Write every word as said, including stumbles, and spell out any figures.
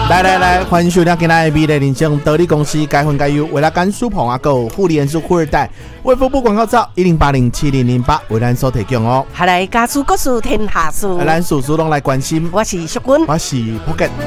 来来来，欢迎收听今天的美丽人生得力公司该分该优，为了甘肃捧啊狗护理人士富二代，卫福部广告照一零八零七零零八为咱所提供哦。 下来家事国事天下事， 咱事事拢来关心。 我是淑君， 我是福建。